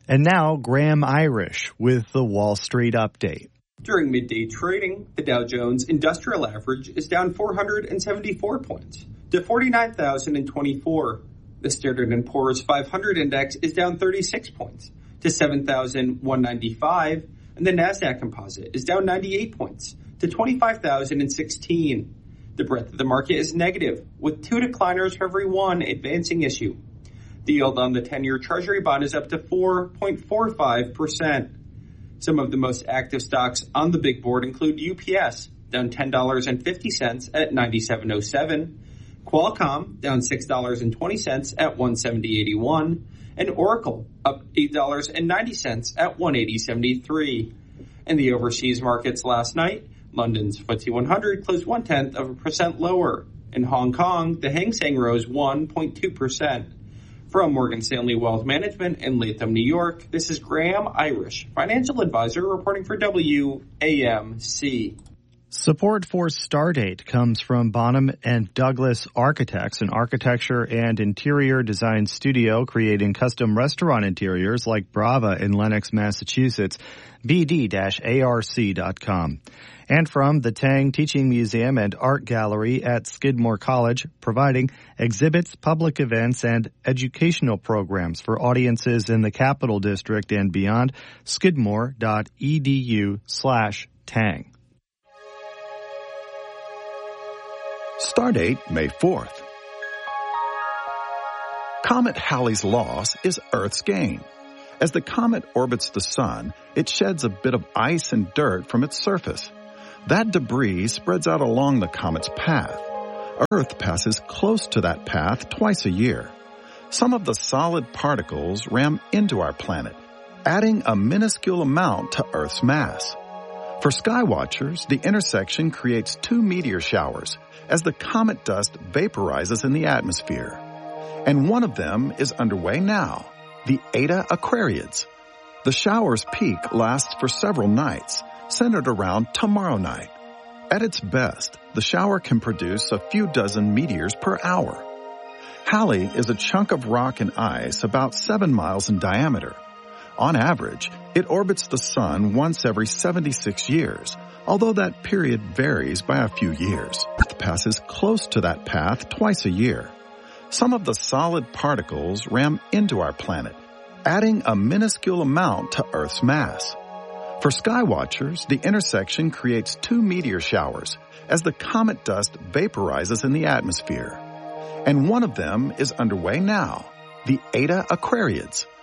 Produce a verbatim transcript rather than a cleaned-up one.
And now, Graham Irish with the Wall Street Update. During midday trading, the Dow Jones Industrial Average is down four hundred seventy-four points to forty-nine thousand twenty-four. The Standard and Poor's five hundred Index is down thirty-six points to seven thousand one hundred ninety-five, and the Nasdaq Composite is down ninety-eight points to twenty-five thousand sixteen. The breadth of the market is negative, with two decliners for every one advancing issue. The yield on the ten-year Treasury bond is up to four point four five percent. Some of the most active stocks on the big board include U P S, down ten dollars and fifty cents at ninety-seven oh seven, Qualcomm, down six dollars and twenty cents at one seventy eighty-one, and Oracle, up eight dollars and ninety cents at one eighty seventy-three. In the overseas markets last night, London's F T S E one hundred closed one-tenth of a percent lower. In Hong Kong, the Hang Seng rose one point two percent. From Morgan Stanley Wealth Management in Latham, New York, this is Graham Irish, financial advisor reporting for W A M C. Support for Stardate comes from Bonham and Douglas Architects, an architecture and interior design studio creating custom restaurant interiors like Brava in Lenox, Massachusetts, b d dash a r c dot com. And from the Tang Teaching Museum and Art Gallery at Skidmore College, providing exhibits, public events, and educational programs for audiences in the Capital District and beyond. Skidmore.edu slash Tang. Stardate May fourth. Comet Halley's loss is Earth's gain. As the comet orbits the sun, it sheds a bit of ice and dirt from its surface. That debris spreads out along the comet's path. Earth passes close to that path twice a year. Some of the solid particles ram into our planet, adding a minuscule amount to Earth's mass. For skywatchers, the intersection creates two meteor showers as the comet dust vaporizes in the atmosphere. And one of them is underway now, the Eta Aquariids. The shower's peak lasts for several nights, centered around tomorrow night. At its best, the shower can produce a few dozen meteors per hour. Halley is a chunk of rock and ice about seven miles in diameter. On average, it orbits the sun once every seventy-six years, although that period varies by a few years. Earth passes close to that path twice a year. Some of the solid particles ram into our planet, adding a minuscule amount to Earth's mass. For skywatchers, the intersection creates two meteor showers as the comet dust vaporizes in the atmosphere. And one of them is underway now, the Eta Aquariids.